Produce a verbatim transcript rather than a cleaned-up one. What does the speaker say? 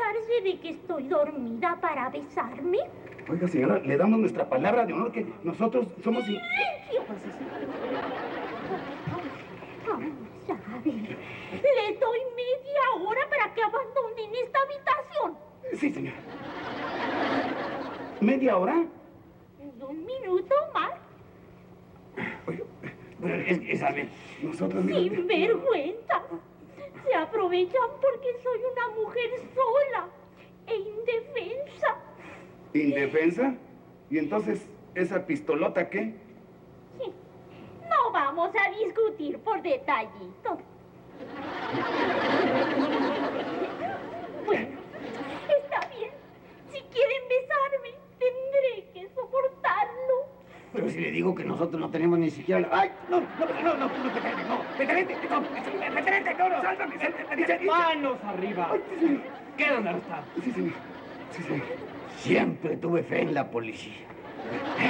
asegurarse de que estoy dormida para besarme? Oiga, señora, le damos nuestra palabra de honor que nosotros somos... ¡Silencio! Vamos a ver. Les doy media hora para que abandonen esta habitación. Sí, señora. ¿Media hora? Un minuto más. Oiga, pero es que, ¿sabe? Nosotros... Sin vergüenza. Se aprovechan porque soy una mujer sola e indefensa. ¿Indefensa? ¿Y entonces esa pistolota qué? Sí. No vamos a discutir por detallitos. Bueno, está bien. Si quieren besarme, tendré que soportarlo. Pero si le digo que nosotros no tenemos ni siquiera... La... ¡Ay! No, no, no, no, no, no, Peterete, no, Peterete, no, Peterete, no, no, sálvame, sálvame, ¡Manos arriba! Ay, sí, señor. Quedan arrestados. Sí, señor, sí, señor. Siempre tuve fe en la policía.